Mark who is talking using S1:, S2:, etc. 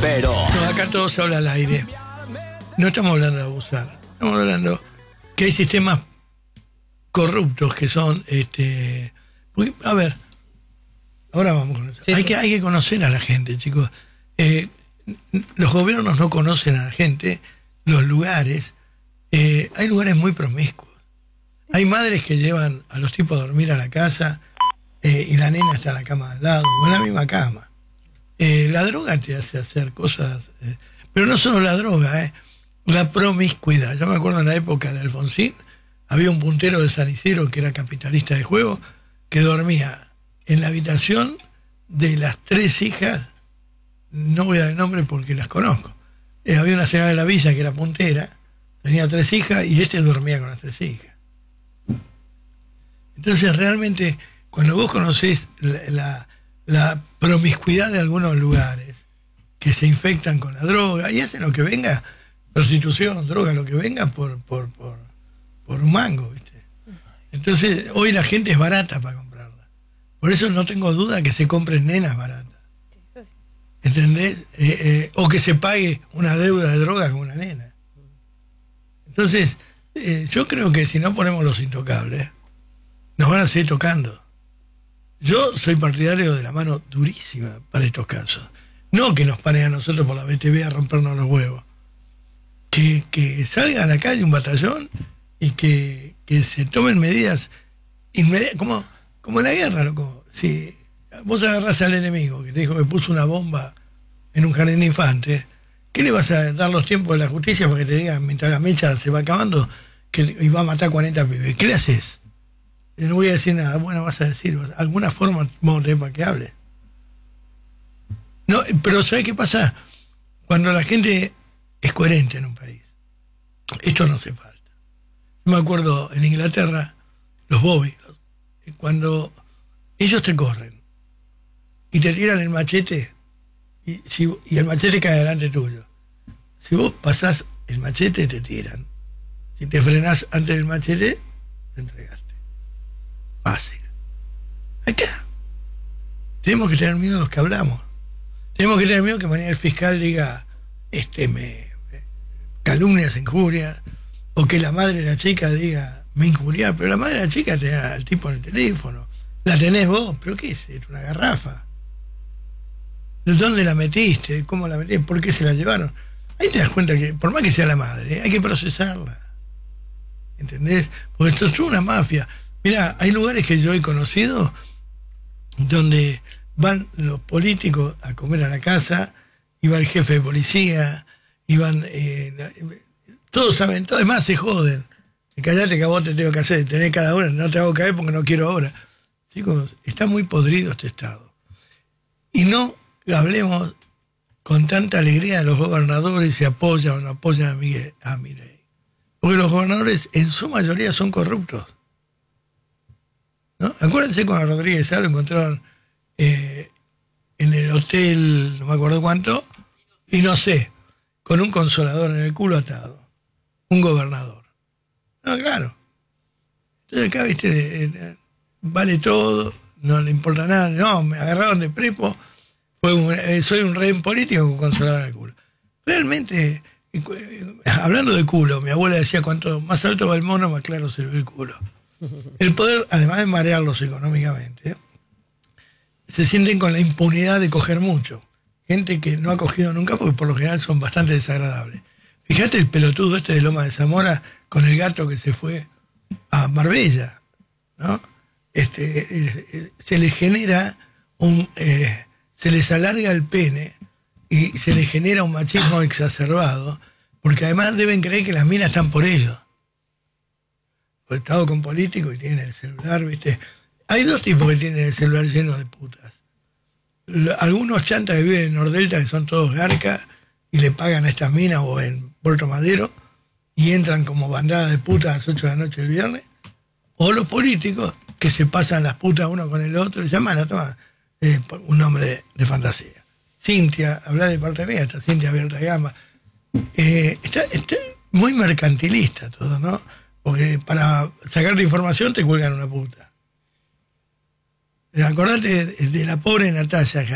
S1: pero...
S2: No, acá todo se habla al aire. No estamos hablando de abusar. Estamos hablando que hay sistemas corruptos que son... porque, a ver, ahora vamos con eso.
S3: Sí,
S2: hay
S3: sí.
S2: que conocer a la gente, chicos. Los gobiernos no conocen a la gente, los lugares. Hay lugares muy promiscuos. Hay madres que llevan a los tipos a dormir a la casa y la nena está en la cama al lado, o en la misma cama. La droga te hace hacer cosas, pero no solo la droga, la promiscuidad. Yo me acuerdo en la época de Alfonsín, había un puntero de San Isidro que era capitalista de juego, que dormía en la habitación de las 3 hijas, no voy a dar el nombre porque las conozco. Había una señora de la villa que era puntera, tenía 3 hijas y dormía con las 3 hijas. Entonces realmente, cuando vos conocés la promiscuidad de algunos lugares que se infectan con la droga y hacen lo que venga, prostitución, droga, lo que venga por un mango, ¿viste? Entonces hoy la gente es barata para comprarla. Por eso no tengo duda que se compren nenas baratas. ¿Entendés? O que se pague una deuda de droga con una nena. Entonces, yo creo que si no ponemos los intocables, nos van a seguir tocando. Yo soy partidario de la mano durísima para estos casos. No que nos paren a nosotros por la BTV a rompernos los huevos. Que salga a la calle un batallón y que se tomen medidas inmediatas, como en la guerra, loco. Si vos agarrás al enemigo que te dijo que puso una bomba en un jardín de infantes, ¿qué le vas a dar los tiempos de la justicia para que te digan, mientras la mecha se va acabando, y va a matar 40 pibes? ¿Qué le haces? Yo no voy a decir nada. Bueno, vas a decir, alguna forma vamos a tener para que hable. No, pero ¿sabes qué pasa? Cuando la gente es coherente en un país, esto no hace falta. Yo me acuerdo en Inglaterra, los bobbies, cuando ellos te corren y te tiran el machete y el machete cae delante tuyo. Si vos pasás el machete, te tiran. Si te frenás antes del machete, te entregaste. Fácil. Acá tenemos que tener miedo a los que hablamos. Tenemos que tener miedo que mañana el fiscal diga calumnias, injurias, o que la madre de la chica diga me injuria, pero la madre de la chica te da al tipo en el teléfono, la tenés vos, pero ¿qué es esto? Una garrafa. ¿De dónde la metiste? ¿Cómo la metiste? ¿Por qué se la llevaron? Ahí te das cuenta que por más que sea la madre, hay que procesarla. ¿Entendés? Porque esto es una mafia. Mira, hay lugares que yo he conocido donde van los políticos a comer a la casa, y va el jefe de policía, y van... todos saben, todo, además se joden. Callate que a vos te tengo que hacer, tenés cada hora, no te hago caer porque no quiero ahora. Chicos, está muy podrido este Estado. Y no hablemos con tanta alegría de los gobernadores si apoyan o no apoyan a Milei. Porque los gobernadores en su mayoría son corruptos. ¿No? Acuérdense cuando a Rodríguez Sá lo encontraron en el hotel, no me acuerdo cuánto, y no sé, con un consolador en el culo atado. Un gobernador. No, claro. Entonces acá, viste, vale todo, no le importa nada. No, me agarraron de prepo, soy un rehén político con consolador en el culo. Realmente, hablando de culo, mi abuela decía, cuanto más alto va el mono, más claro se ve el culo. El poder, además de marearlos económicamente, se sienten con la impunidad de coger mucho. Gente que no ha cogido nunca porque por lo general son bastante desagradables. Fíjate el pelotudo de Loma de Zamora con el gato que se fue a Marbella, ¿no? Se le genera se les alarga el pene y se le genera un machismo exacerbado, porque además deben creer que las minas están por ellos. He estado con políticos y tienen el celular, ¿viste? Hay 2 tipos que tienen el celular lleno de putas. Algunos chantas que viven en Nordelta, que son todos garcas, y le pagan a estas minas o en Puerto Madero, y entran como bandada de putas a las 8 de la noche el viernes. O los políticos que se pasan las putas uno con el otro, y llaman a tomar un nombre de Cintia, habla de parte mía, está Cintia Abierta de Gama. Está muy mercantilista todo, ¿no? Porque para sacar la información te cuelgan una puta. Acordate de la pobre Natalia